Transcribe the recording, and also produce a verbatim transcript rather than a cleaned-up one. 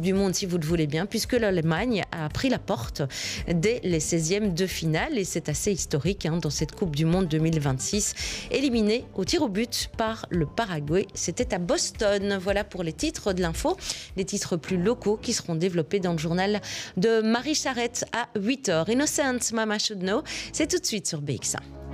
du Monde, si vous le voulez bien, puisque l'Allemagne a pris la porte dès les seizièmes de finale. Et c'est assez historique hein, dans cette Coupe du Monde deux mille vingt-six, éliminée au tir au but par le Paraguay. C'était à Boston. Voilà pour les titres de l'info, les titres plus locaux qui seront développés dans le journal de Marie Charrette à huit heures. Innocent, Mama Should Know, c'est tout de suite sur B X un.